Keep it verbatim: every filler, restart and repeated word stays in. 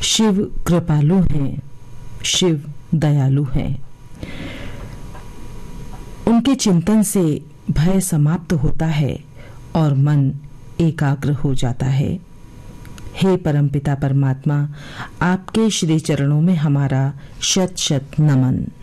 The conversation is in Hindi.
शिव कृपालु हैं, शिव दयालु हैं। उनके चिंतन से भय समाप्त होता है और मन एकाग्र हो जाता है। हे परमपिता परमात्मा, आपके श्री चरणों में हमारा शत शत नमन।